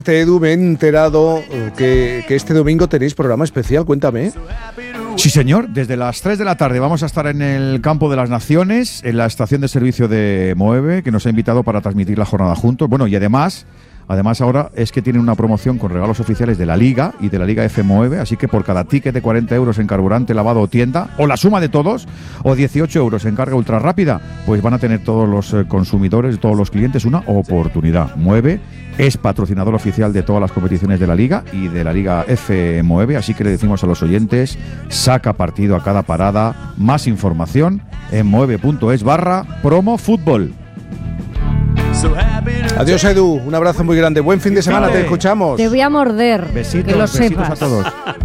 Edu, me he enterado que este domingo tenéis programa especial, cuéntame. Sí, señor, desde las 3 de la tarde vamos a estar en el Campo de las Naciones, en la estación de servicio de Moeve, que nos ha invitado para transmitir la jornada juntos. Bueno, y además ahora es que tienen una promoción con regalos oficiales de la Liga y de la Liga F Moeve, así que por cada ticket de 40 euros en carburante, lavado o tienda, o la suma de todos, o 18 euros en carga ultra rápida, pues van a tener todos los consumidores, todos los clientes una oportunidad. Moeve es patrocinador oficial de todas las competiciones de la Liga y de la Liga F Moeve, así que le decimos a los oyentes, saca partido a cada parada. Más información en moeve.es/promofútbol. Adiós, Edu, un abrazo muy grande, buen fin de semana, te escuchamos. Te voy a morder, Besitos, que lo besitos sepas. a todos.